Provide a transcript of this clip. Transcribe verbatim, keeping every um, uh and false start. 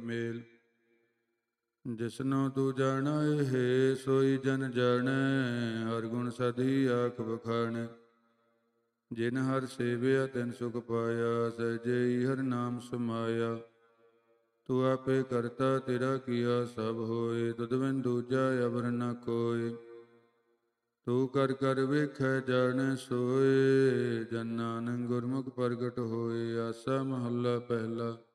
ਮੇਲ। ਜਿਸਨੂੰ ਤੂੰ ਜਾਣਾ ਹੈ ਸੋਈ ਜਨ ਜਾਣੈ, ਹਰ ਗੁਣ ਸਦੀ ਆਖ ਬਖਾਣੈ। ਜਿਨ ਹਰ ਸੇਵਿਆ ਤਿਨ ਸੁਖ ਪਾਇਆ, ਸਹਿਜੇ ਹਰ ਨਾਮ ਸਮਾਇਆ। ਤੂੰ ਆਪੇ ਕਰਤਾ ਤੇਰਾ ਕੀਆ ਸਭ ਹੋਏ, ਤੁਧ ਬਿਨ ਦੂਜਾ ਅਵਰ ਨ ਕੋਇ। ਤੂੰ ਕਰ ਕਰ ਵੇਖੈ ਜਾਣੈ ਸੋਏ, ਜਨ ਨਾਨਕ ਗੁਰਮੁਖ ਪ੍ਰਗਟ ਹੋਏ। ਆਸਾ ਮਹੱਲਾ ਪਹਿਲਾ।